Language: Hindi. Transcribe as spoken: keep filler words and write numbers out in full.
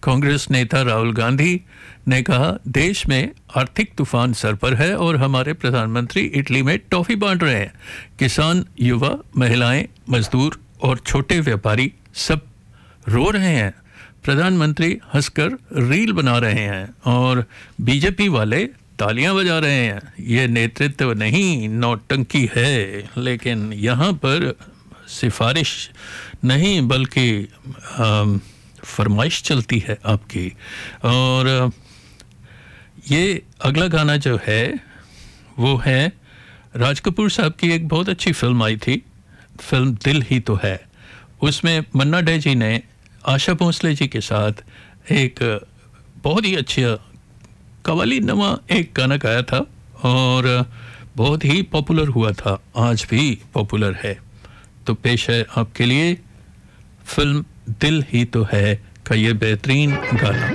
कांग्रेस नेता राहुल गांधी ने कहा, देश में आर्थिक तूफान सर पर है और हमारे प्रधानमंत्री इटली में टॉफी बांट रहे हैं। किसान, युवा, महिलाएं, मजदूर और छोटे व्यापारी सब रो रहे हैं। प्रधानमंत्री हंसकर रील बना रहे हैं और बीजेपी वाले तालियां बजा रहे हैं। ये नेतृत्व नहीं, नौटंकी है। लेकिन यहाँ पर सिफारिश नहीं बल्कि फरमाइश चलती है आपकी। और ये अगला गाना जो है वो है राज कपूर साहब की एक बहुत अच्छी फिल्म आई थी, फिल्म दिल ही तो है। उसमें मन्ना डे जी ने आशा भोसले जी के साथ एक बहुत ही अच्छा कवाली नमा एक गाना गाया था और बहुत ही पॉपुलर हुआ था, आज भी पॉपुलर है। तो पेश है आपके लिए फिल्म दिल ही तो है का ये बेहतरीन गाना।